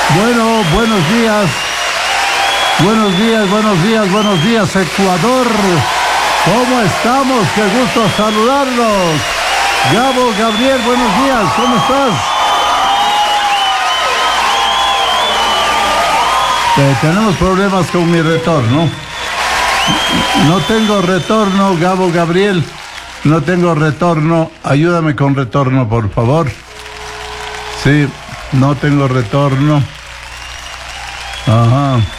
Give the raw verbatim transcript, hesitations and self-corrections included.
Bueno, buenos días. Buenos días, buenos días, buenos días, Ecuador. ¿Cómo estamos? Qué gusto saludarlos. Gabo, Gabriel, buenos días. ¿Cómo estás? Eh, tenemos problemas con mi retorno. No tengo retorno, Gabo, Gabriel. No tengo retorno. Ayúdame con retorno, por favor. Sí, no tengo retorno. Ajá.